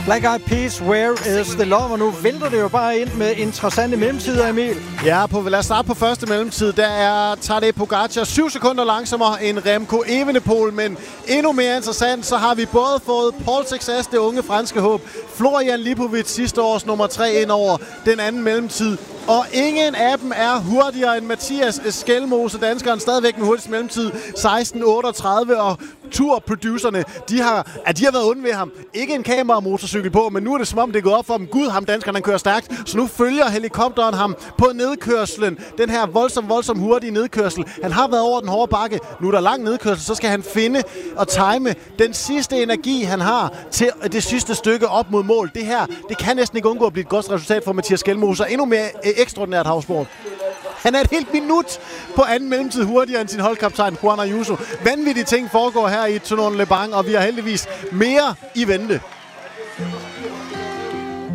Black Eyed Peas, Where is the Love? Og nu vælter det jo bare ind med interessante mellemtider, Emil. Ja, lad os starte på første mellemtid. Der er Tadej Pogačar 7 sekunder langsommere end Remco Evenepoel, men endnu mere interessant, så har vi både fået Paul Success, det unge franske håb, Florian Lipovic, sidste års nummer 3 ind over den anden mellemtid. Og ingen af dem er hurtigere end Mathias Skelmose, danskeren, stadigvæk med hurtigst mellemtid 16:38, og turproducerne, de har været onde ved ham. Ikke en kameramotorcykel på, men nu er det som om det er gået op for dem. Gud, ham danskeren, han kører stærkt, så nu følger helikopteren ham på nedkørslen. Den her voldsom hurtige nedkørsel. Han har været over den hårde bakke. Nu er der lang nedkørsel, så skal han finde og time den sidste energi, han har til det sidste stykke op mod mål. Det her, det kan næsten ikke undgå at blive et godt resultat for Mathias Skelmose. Endnu mere ekstraordinært havsport. Han er et helt minut på anden mellemtid hurtigere end sin holdkaptajn Juan Ayuso. Vanvittige ting foregår her i Toulon-Le-Bagn, og vi har heldigvis mere i vente.